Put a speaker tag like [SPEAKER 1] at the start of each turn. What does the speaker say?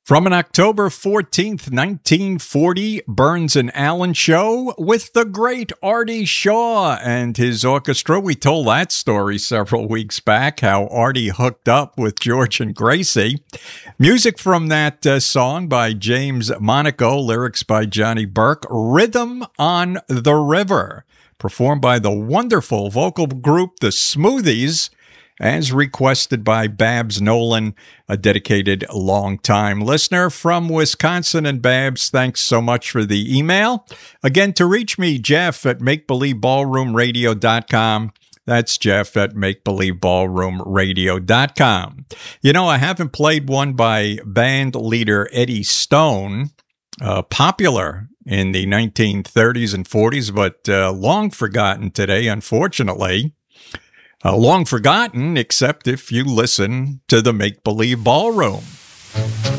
[SPEAKER 1] From an October 14th, 1940 Burns and Allen show with the great Artie Shaw and his orchestra. We told that story several weeks back, how Artie hooked up with George and Gracie. Music from that song by James Monaco, lyrics by Johnny Burke, Rhythm on the River, performed by the wonderful vocal group The Smoothies, as requested by Babs Nolan, a dedicated long-time listener from Wisconsin. And Babs, thanks so much for the email. Again, to reach me, Jeff at MakeBelieveBallroomRadio.com. That's Jeff at MakeBelieveBallroomRadio.com. You know, I haven't played one by band leader Eddie Stone, popular in the 1930s and 40s, but long forgotten today, unfortunately. Long forgotten, except if you listen to the Make Believe Ballroom.